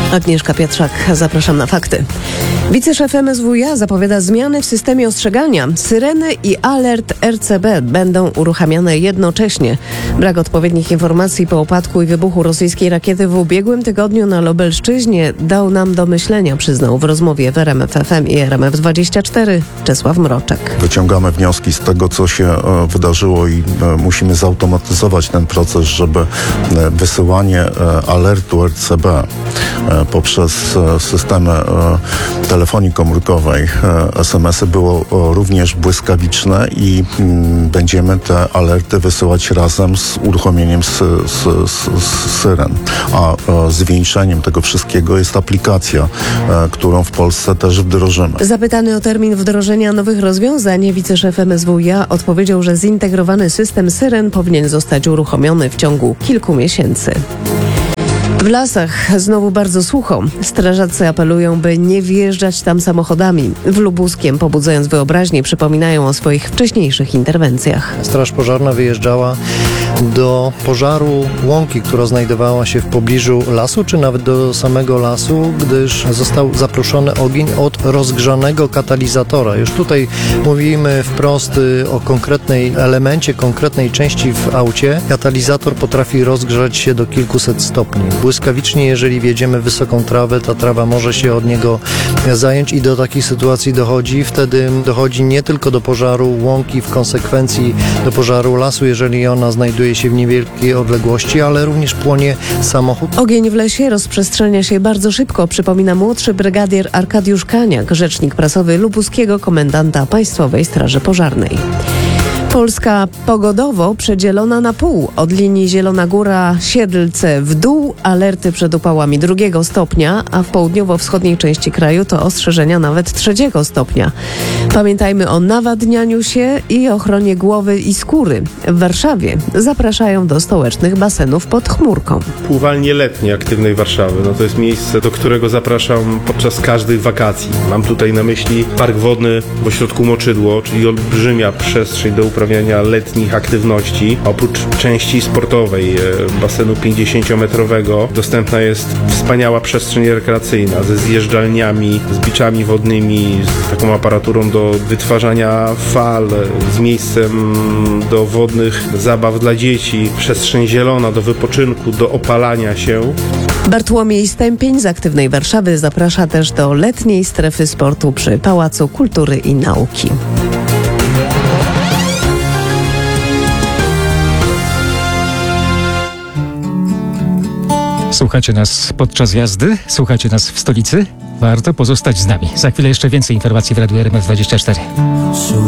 Agnieszka Pietrzak, zapraszam na fakty. Wiceszef MSWiA zapowiada zmiany w systemie ostrzegania. Syreny i alert RCB będą uruchamiane jednocześnie. Brak odpowiednich informacji po upadku i wybuchu rosyjskiej rakiety w ubiegłym tygodniu na Lubelszczyźnie dał nam do myślenia, przyznał w rozmowie w RMF FM i RMF24 Czesław Mroczek. Wyciągamy wnioski z tego, co się wydarzyło i musimy zautomatyzować ten proces, żeby wysyłanie alertu RCB poprzez systemy telefonii komórkowej, SMS-y było również błyskawiczne i będziemy te alerty wysyłać razem z uruchomieniem syren. A zwieńczeniem tego wszystkiego jest aplikacja, którą w Polsce też wdrożymy. Zapytany o termin wdrożenia nowych rozwiązań, wiceszef MSWiA odpowiedział, że zintegrowany system syren powinien zostać uruchomiony w ciągu kilku miesięcy. W lasach znowu bardzo sucho. Strażacy apelują, by nie wjeżdżać tam samochodami. W Lubuskiem, pobudzając wyobraźnię, przypominają o swoich wcześniejszych interwencjach. Straż pożarna wyjeżdżała do pożaru łąki, która znajdowała się w pobliżu lasu, czy nawet do samego lasu, gdyż został zaproszony ogień od rozgrzanego katalizatora. Już tutaj mówimy wprost o konkretnej elemencie, konkretnej części w aucie. Katalizator potrafi rozgrzać się do kilkuset stopni. Błyskawicznie, jeżeli wjedziemy w wysoką trawę, ta trawa może się od niego zająć i do takich sytuacji dochodzi. Wtedy dochodzi nie tylko do pożaru łąki, w konsekwencji do pożaru lasu, jeżeli ona znajduje się w niewielkiej odległości, ale również płonie samochód. Ogień w lesie rozprzestrzenia się bardzo szybko, przypomina młodszy brygadier Arkadiusz Kaniak, rzecznik prasowy lubuskiego komendanta Państwowej Straży Pożarnej. Polska pogodowo przedzielona na pół. Od linii Zielona Góra-Siedlce w dół alerty przed upałami 2 stopnia, a w południowo-wschodniej części kraju to ostrzeżenia nawet 3 stopnia. Pamiętajmy o nawadnianiu się i ochronie głowy i skóry. W Warszawie zapraszają do stołecznych basenów pod chmurką. Pływalnie letnie aktywnej Warszawy. To jest miejsce, do którego zapraszam podczas każdych wakacji. Mam tutaj na myśli park wodny w ośrodku Moczydło, czyli olbrzymia przestrzeń do uprawiania letnich aktywności. Oprócz części sportowej basenu 50-metrowego dostępna jest wspaniała przestrzeń rekreacyjna ze zjeżdżalniami, z biczami wodnymi, z taką aparaturą do wytwarzania fal, z miejscem do wodnych zabaw dla dzieci, przestrzeń zielona do wypoczynku, do opalania się. Bartłomiej Stępień z aktywnej Warszawy zaprasza też do letniej strefy sportu przy Pałacu Kultury i Nauki. Słuchacie nas podczas jazdy? Słuchacie nas w stolicy? Warto pozostać z nami. Za chwilę jeszcze więcej informacji w Radiu RMF24.